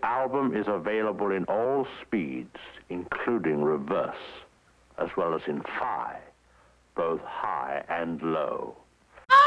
album is available in all speeds, including reverse, as well as in phi, both high and low.